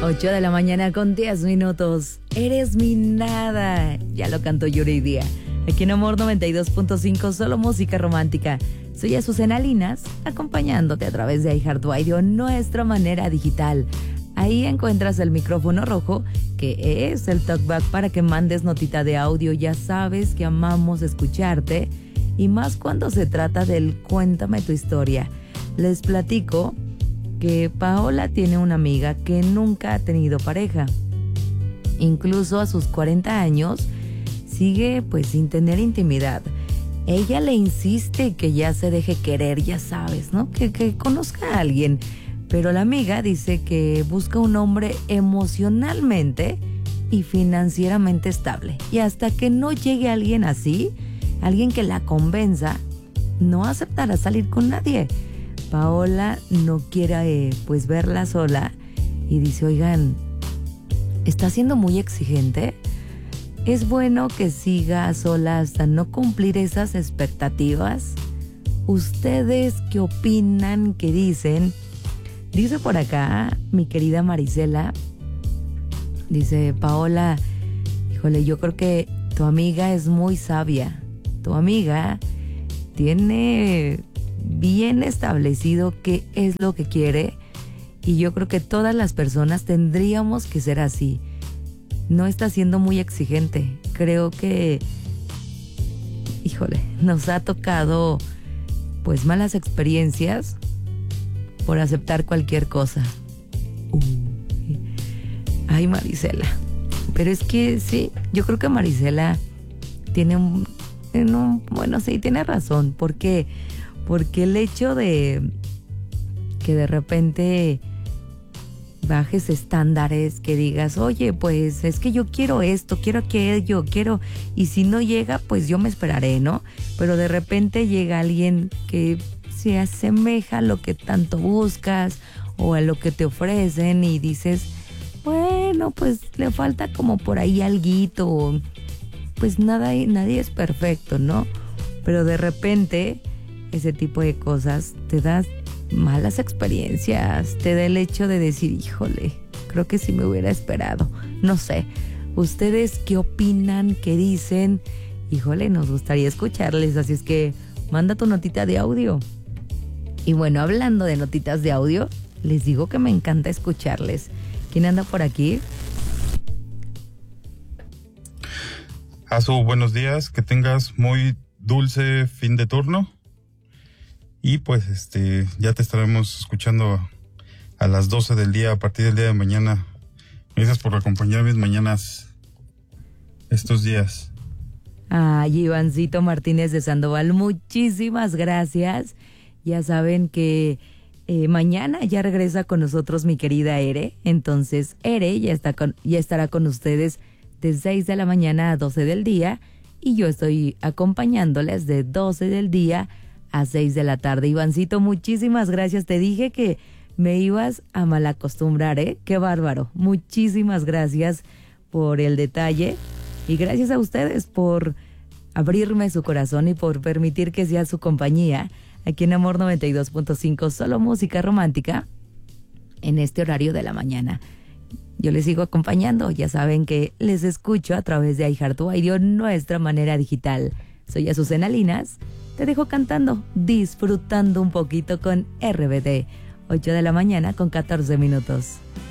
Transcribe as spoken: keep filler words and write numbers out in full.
ocho de la mañana con diez minutos. Eres mi nada. Ya lo cantó Yuridia. Aquí en Amor noventa y dos punto cinco, solo música romántica. Soy Azucena Linas, acompañándote a través de iHeartRadio, nuestra manera digital. Ahí encuentras el micrófono rojo, que es el talkback para que mandes notita de audio. Ya sabes que amamos escucharte, y más cuando se trata del cuéntame tu historia. Les platico que Paola tiene una amiga que nunca ha tenido pareja. Incluso a sus cuarenta años sigue pues sin tener intimidad. Ella le insiste que ya se deje querer, ya sabes, ¿no? Que, que conozca a alguien. Pero la amiga dice que busca un hombre emocionalmente y financieramente estable. Y hasta que no llegue alguien así, alguien que la convenza, no aceptará salir con nadie. Paola no quiere eh, pues verla sola y dice, oigan, ¿está siendo muy exigente? ¿Es bueno que siga sola hasta no cumplir esas expectativas? ¿Ustedes qué opinan? ¿Qué dicen? Dice por acá mi querida Marisela, dice, Paola, híjole, yo creo que tu amiga es muy sabia. Tu amiga tiene bien establecido qué es lo que quiere, y yo creo que todas las personas tendríamos que ser así. No está siendo muy exigente. Creo que, híjole, nos ha tocado pues malas experiencias por aceptar cualquier cosa. Uy. Ay, Marisela. Pero es que sí, yo creo que Marisela tiene un, un bueno, sí, tiene razón. ¿Por qué? Porque el hecho de que de repente bajes estándares, que digas, oye, pues es que yo quiero esto, quiero aquello, quiero, y si no llega, pues yo me esperaré, ¿no? Pero de repente llega alguien que se asemeja a lo que tanto buscas o a lo que te ofrecen y dices, bueno, pues le falta como por ahí alguito, pues nada, nadie es perfecto, ¿no? Pero de repente ese tipo de cosas te das malas experiencias, te da el hecho de decir, híjole, creo que sí me hubiera esperado. No sé, ¿ustedes qué opinan? ¿Qué dicen? Híjole, nos gustaría escucharles, así es que manda tu notita de audio. Y bueno, hablando de notitas de audio, les digo que me encanta escucharles. ¿Quién anda por aquí? Azu, buenos días, que tengas muy dulce fin de turno. Y pues este ya te estaremos escuchando a las doce del día, a partir del día de mañana. Gracias por acompañar mis mañanas estos días. Ay, Ivancito Martínez de Sandoval, muchísimas gracias. Ya saben que eh, mañana ya regresa con nosotros mi querida Ere. Entonces Ere ya, está con, ya estará con ustedes de seis de la mañana a doce del día. Y yo estoy acompañándoles de doce del día a seis de la tarde. Ivancito, muchísimas gracias. Te dije que me ibas a malacostumbrar, ¿eh? Qué bárbaro. Muchísimas gracias por el detalle. Y gracias a ustedes por abrirme su corazón y por permitir que sea su compañía aquí en Amor noventa y dos punto cinco, solo música romántica, en este horario de la mañana. Yo les sigo acompañando. Ya saben que les escucho a través de iHeartRadio, nuestra manera digital. Soy Azucena Linas. Te dejo cantando, disfrutando un poquito con R B D. ocho de la mañana con catorce minutos.